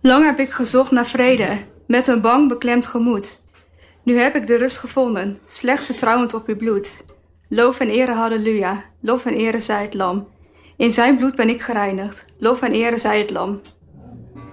Lang heb ik gezocht naar vrede, met een bang beklemd gemoed. Nu heb ik de rust gevonden, slechts vertrouwend op uw bloed. Lof en ere, halleluja, lof en ere zij het lam. In zijn bloed ben ik gereinigd, lof en ere zij het lam.